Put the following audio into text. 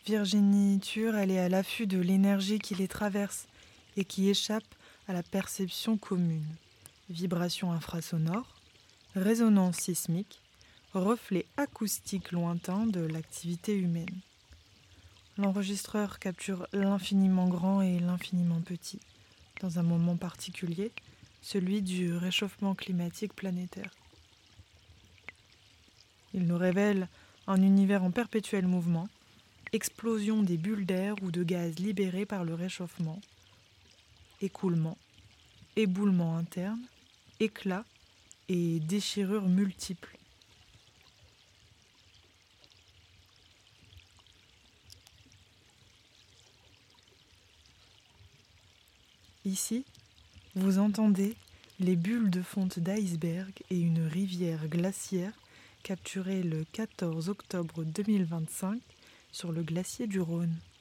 Virginie Tur, elle est à l'affût de l'énergie qui les traverse et qui échappe à la perception commune. Vibrations infrasonores, résonances sismiques, reflets acoustiques lointains de l'activité humaine. L'enregistreur capture l'infiniment grand et l'infiniment petit, dans un moment particulier, celui du réchauffement climatique planétaire. Il nous révèle un univers en perpétuel mouvement, explosion des bulles d'air ou de gaz libérés par le réchauffement, écoulement, éboulement interne, éclats et déchirures multiples. Ici, vous entendez les bulles de fonte d'iceberg et une rivière glaciaire capturée le 14 octobre 2025 sur le glacier du Rhône.